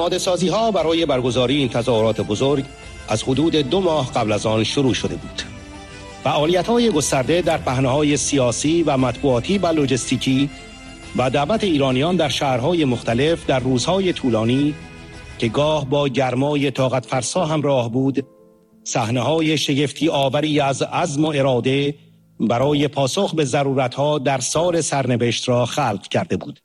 آماده سازی ها برای برگزاری این تظاهرات بزرگ از حدود 2 ماه قبل از آن شروع شده بود. فعالیت های گسترده در پهنه‌های سیاسی و مطبوعاتی و لوجستیکی و دعوت ایرانیان در شهرهای مختلف در روزهای طولانی که گاه با گرمای طاقت فرسا همراه بود، صحنه‌های شگفتی آوری از عزم و اراده برای پاسخ به ضرورت‌ها در سار سرنوشت را خلق کرده بود.